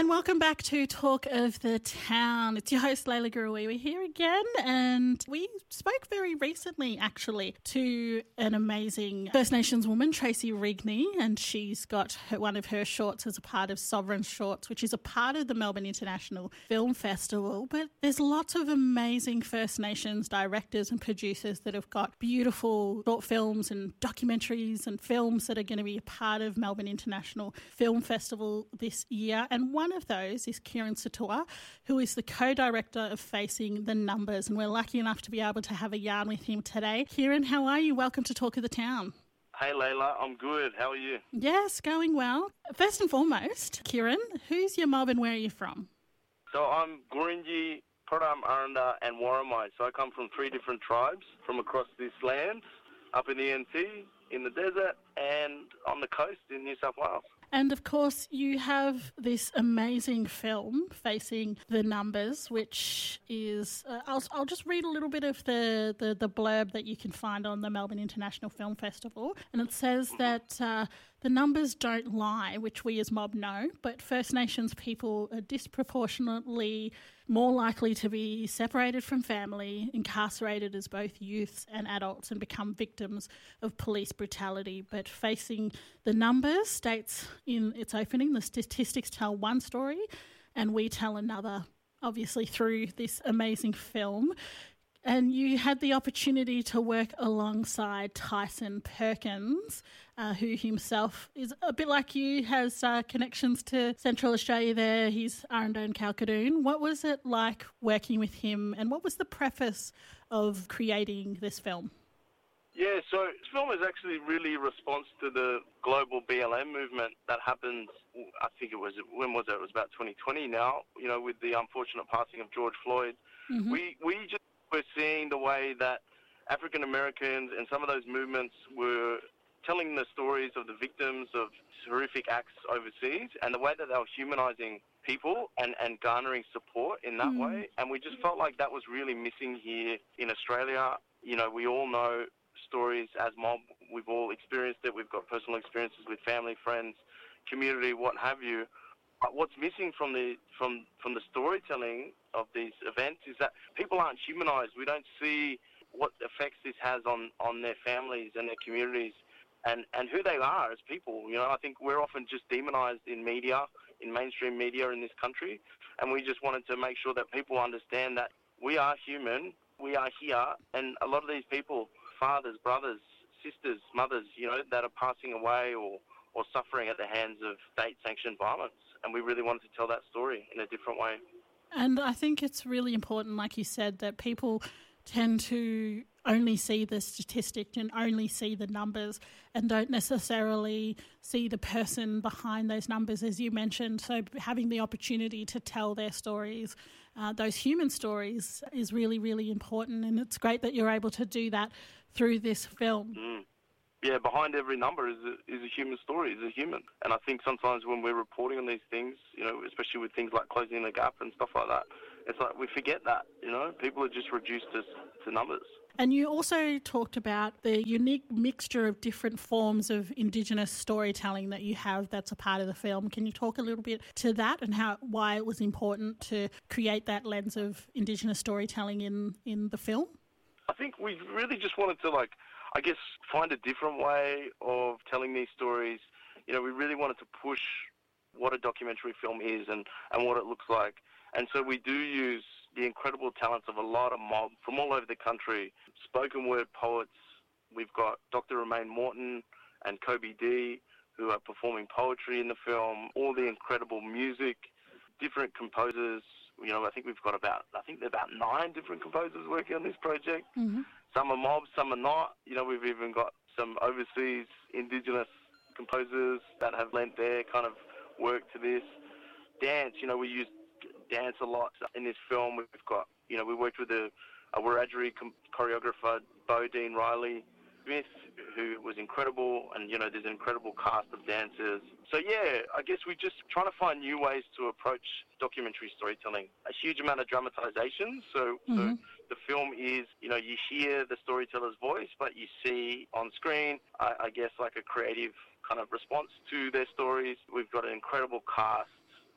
And welcome back to Talk of the Town. It's your host, Layla Gurawiwi, here again. And we spoke very recently, actually, to an amazing First Nations woman, Tracy Rigney, and she's got one of her shorts as a part of Sovereign Shorts, which is a part of the Melbourne International Film Festival. But there's lots of amazing First Nations directors and producers that have got beautiful short films and documentaries and films that are going to be a part of Melbourne International Film Festival this year. And one of those is Kieran Satua, who is the co-director of Facing the Numbers, and we're lucky enough to be able to have a yarn with him today. Kieran, how are you? Welcome to Talk of the Town. Hey Layla, I'm good. How are you? Yes, going well. First and foremost, Kieran, who's your mob and where are you from? So I'm Gurindji, Pradam, Aranda and Warramai. So I come from 3 different tribes from across this land, up in the NT, in the desert and on the coast in New South Wales. And of course, you have this amazing film, Facing the Numbers, which is, I'll just read a little bit of the blurb that you can find on the Melbourne International Film Festival. And it says that the numbers don't lie, which we as mob know, but First Nations people are disproportionately more likely to be separated from family, incarcerated as both youths and adults, and become victims of police brutality. But Facing the Numbers states in its opening, the statistics tell one story and we tell another, obviously through this amazing film. And you had the opportunity to work alongside Tyson Perkins, who himself is a bit like you, has connections to Central Australia there. He's Aranda and Kalkadoon. What was it like working with him, and what was the preface of creating this film? Yeah, so this film is actually really a response to the global BLM movement that happened, I think it was, when was it? It was about 2020 now, you know, with the unfortunate passing of George Floyd. Mm-hmm. We just were seeing the way that African Americans and some of those movements were telling the stories of the victims of horrific acts overseas, and the way that they were humanizing people and garnering support in that way. And we just felt like that was really missing here in Australia. You know, we all know stories as mob. We've all experienced it. We've got personal experiences with family, friends, community, what have you. But what's missing from the storytelling of these events is that people aren't humanized. We don't see what effects this has on their families and their communities and who they are as people. You know, I think we're often just demonized in media, in mainstream media in this country, and we just wanted to make sure that people understand that we are human, we are here, and a lot of these people, fathers, brothers, sisters, mothers, you know, that are passing away or suffering at the hands of state-sanctioned violence. And we really wanted to tell that story in a different way. And I think it's really important, like you said, that people tend to only see the statistic and only see the numbers and don't necessarily see the person behind those numbers, as you mentioned. So having the opportunity to tell their stories, those human stories, is really, really important. And it's great that you're able to do that through this film. Yeah, behind every number is a human story, is a human. And I think sometimes when we're reporting on these things, you know, especially with things like Closing the Gap and stuff like that, it's like we forget that, you know, people are just reduced to numbers. And you also talked about the unique mixture of different forms of Indigenous storytelling that you have that's a part of the film. Can you talk a little bit to that and why it was important to create that lens of Indigenous storytelling in the film? I think we really just wanted to, I guess, find a different way of telling these stories. You know, we really wanted to push what a documentary film is and what it looks like. And so we do use the incredible talents of a lot of mob from all over the country, spoken word poets. We've got Dr. Romaine Morton and Kobe D, who are performing poetry in the film, all the incredible music, different composers. You know, I think there are about 9 different composers working on this project. Mm-hmm. Some are mob, some are not. You know, we've even got some overseas Indigenous composers that have lent their kind of work to this. Dance, you know, we use dance a lot in this film. We've got, you know, we worked with a Wiradjuri choreographer, Bo Dean Riley Smith, who was incredible, and, you know, there's an incredible cast of dancers. So, yeah, I guess we're just trying to find new ways to approach documentary storytelling. A huge amount of dramatization, so the film is, you know, you hear the storyteller's voice, but you see on screen, I guess, like a creative kind of response to their stories. We've got an incredible cast.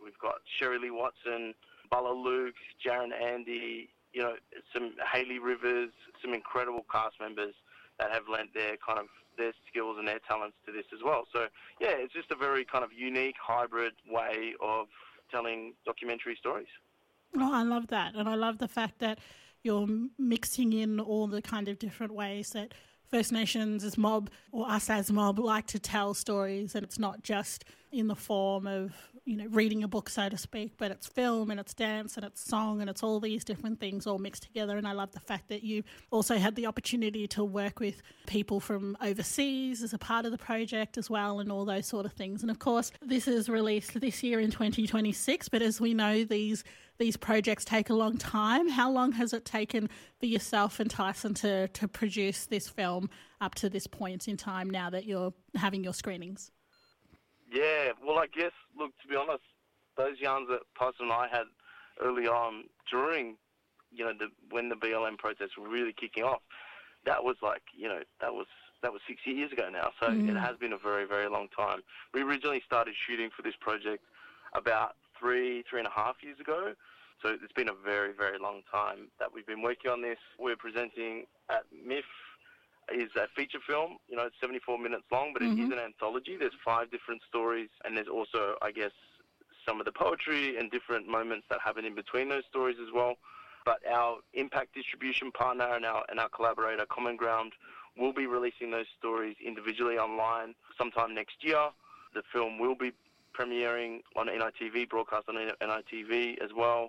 We've got Sherry Lee Watson, Bala Luke, Jaron Andy, some Hayley Rivers, some incredible cast members that have lent their skills and their talents to this as well. So, yeah, it's just a very kind of unique hybrid way of telling documentary stories. Oh, I love that. And I love the fact that you're mixing in all the kind of different ways that First Nations as mob or us as mob like to tell stories, and it's not just in the form of, reading a book, so to speak, but it's film and it's dance and it's song and it's all these different things all mixed together. And I love the fact that you also had the opportunity to work with people from overseas as a part of the project as well and all those sort of things. And of course, this is released this year in 2026, but as we know, these projects take a long time. How long has it taken for yourself and Tyson to produce this film up to this point in time now that you're having your screenings? Yeah, well, I guess, look, to be honest, those yarns that Tyson and I had early on during, when the BLM protests were really kicking off, that was like, that was 6 years ago now. So It has been a very, very long time. We originally started shooting for this project about three and a half years ago. So it's been a very, very long time that we've been working on this. We're presenting at MIF. Is a feature film, it's 74 minutes long, but it is an anthology. There's 5 different stories, and there's also, I guess, some of the poetry and different moments that happen in between those stories as well. But our impact distribution partner and our collaborator, Common Ground, will be releasing those stories individually online sometime next year. The film will be premiering on NITV, broadcast on NITV as well.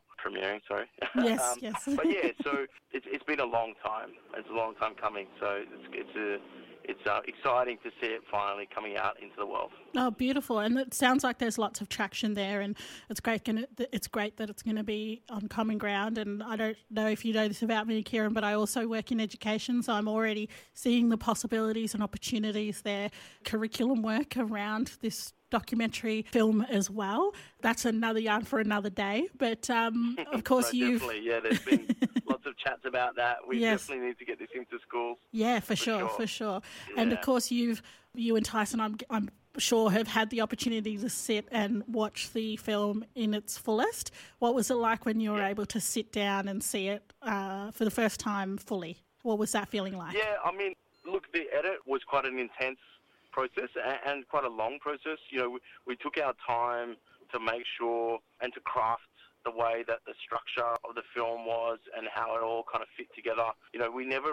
Yes, yes. But yeah, so it's been a long time. It's a long time coming. So it's exciting to see it finally coming out into the world. Oh, beautiful. And it sounds like there's lots of traction there, and it's great that it's going to be on Common Ground. And I don't know if you know this about me, Kieran, but I also work in education, so I'm already seeing the possibilities and opportunities there, curriculum work around this documentary film as well. That's another yarn for another day. But of course definitely, yeah, there's been lots of chats about that. We definitely need to get this into schools. Yeah, for sure. Yeah. And of course you and Tyson, I'm sure, have had the opportunity to sit and watch the film in its fullest. What was it like when you were able to sit down and see it for the first time fully? What was that feeling like? Yeah, I mean, look, the edit was quite an intense process and quite a long process. We took our time to make sure and to craft the way that the structure of the film was and how it all kind of fit together. We never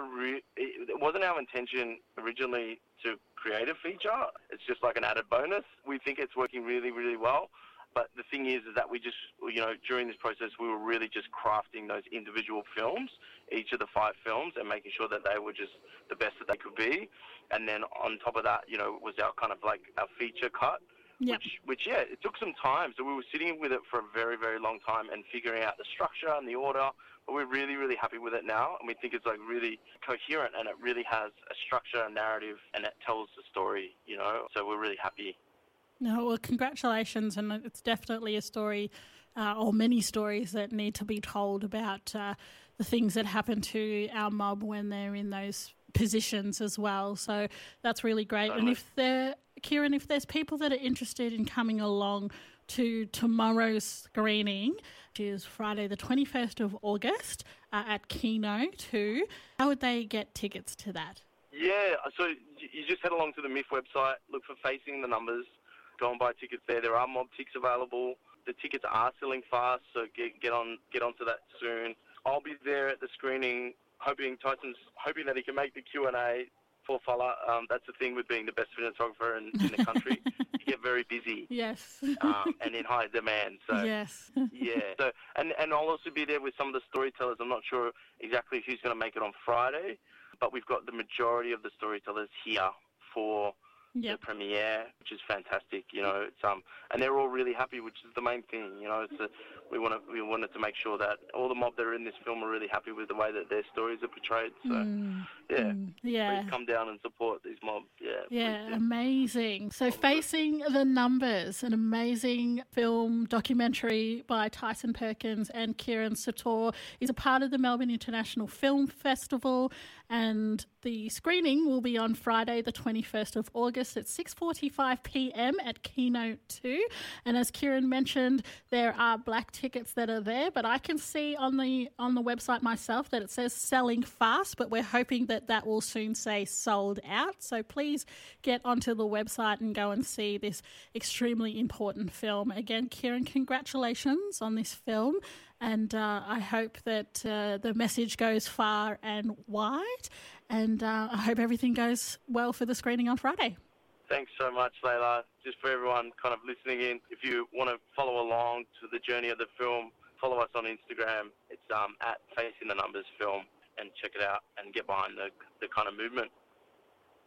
it wasn't our intention originally to create a feature. It's just like an added bonus. We think it's working really, really well. But the thing is that we just, during this process, we were really just crafting those individual films, each of the 5 films, and making sure that they were just the best that they could be. And then on top of that, was our kind of like our feature cut, which it took some time. So we were sitting with it for a very, very long time and figuring out the structure and the order. But we're really, really happy with it now, and we think it's like really coherent, and it really has a structure, a narrative, and it tells the story, So we're really happy. No, well, congratulations, and it's definitely a story, or many stories that need to be told about the things that happen to our mob when they're in those positions as well. So that's really great. Totally. And if there's people that are interested in coming along to tomorrow's screening, which is Friday the 21st of August at Kino 2, how would they get tickets to that? Yeah, so you just head along to the MIF website, look for Facing the Numbers, go and buy tickets there. There are mob ticks available. The tickets are selling fast, so get onto that soon. I'll be there at the screening, Tyson's hoping that he can make the Q&A for Fala. That's the thing with being the best cinematographer in the country. You get very busy. Yes. And in high demand. So yes. Yeah. So and I'll also be there with some of the storytellers. I'm not sure exactly who's going to make it on Friday, but we've got the majority of the storytellers here for the premiere, which is fantastic. It's and they're all really happy, which is the main thing. We wanted to make sure that all the mob that are in this film are really happy with the way that their stories are portrayed. So please come down and support these mobs. Yeah, amazing. So Facing the Numbers, an amazing film documentary by Tyson Perkins and Kieran Sator, is a part of the Melbourne International Film Festival, and the screening will be on Friday the 21st of August August at 6:45 p.m. at Keynote 2. And as Kieran mentioned, there are black tickets that are there, but I can see on the website myself that it says selling fast, but we're hoping that will soon say sold out. So please get onto the website and go and see this extremely important film. Again, Kieran, congratulations on this film. And I hope that the message goes far and wide. And I hope everything goes well for the screening on Friday. Thanks so much, Layla. Just for everyone kind of listening in, if you want to follow along to the journey of the film, follow us on Instagram. It's at Facing the Numbers Film, and check it out and get behind the kind of movement.